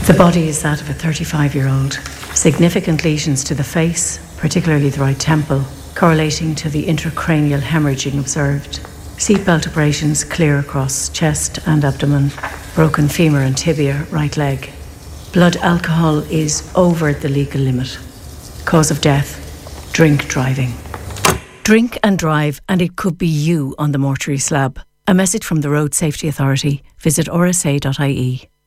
The body is that of a 35-year-old. Significant lesions to the face, particularly the right temple, correlating to the intracranial hemorrhaging observed. Seatbelt abrasions clear across chest and abdomen, broken femur and tibia, right leg. Blood alcohol is over the legal limit. Cause of death, drink driving. Drink and drive, and it could be you on the mortuary slab. A message from the Road Safety Authority. Visit rsa.ie.